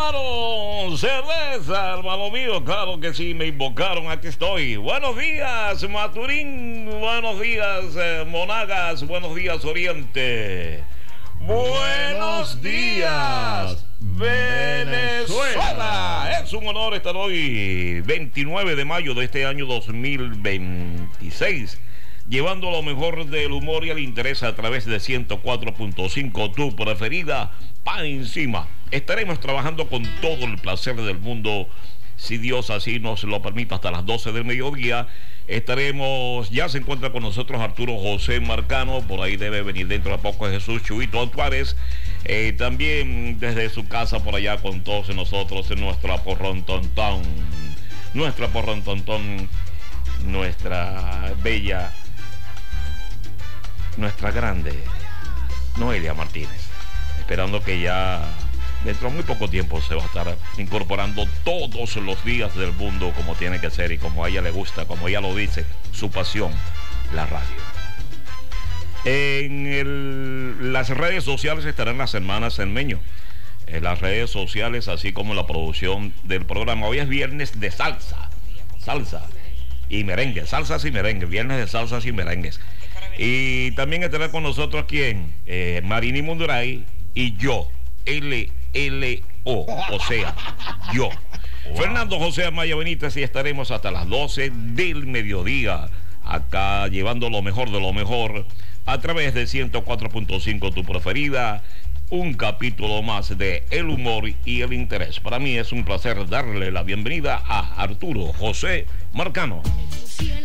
hermano cerveza, hermano mío, claro que sí, me invocaron, aquí estoy. Buenos días, Maturín, buenos días, Monagas, buenos días, Oriente. Buenos días, Venezuela. Es un honor estar hoy, 29 de mayo de este año 2026, llevando lo mejor del humor y el interés a través de 104.5, tu preferida, pa' encima. Estaremos trabajando con todo el placer del mundo, si Dios así nos lo permite, hasta las 12 del mediodía. Ya se encuentra con nosotros Arturo José Marcano, por ahí debe venir dentro de poco Jesús Chuito Álvarez, también desde su casa por allá con todos nosotros en nuestra porrontontón, nuestra bella, nuestra grande Noelia Martínez, esperando que ya dentro de muy poco tiempo se va a estar incorporando todos los días del mundo como tiene que ser y como a ella le gusta, como ella lo dice, su pasión, la radio. Las redes sociales estarán las hermanas Cermeño. En las redes sociales, así como la producción del programa. Hoy es viernes de salsa y merengue, salsas y merengue, viernes de salsas y merengues. Y también estará con nosotros quien, Marini Munduray y yo, o sea, yo. Wow. Fernando José Amaya Benítez, y estaremos hasta las 12 del mediodía, acá llevando lo mejor de lo mejor, a través de 104.5, tu preferida, un capítulo más de el humor y el interés. Para mí es un placer darle la bienvenida a Arturo José Marcano.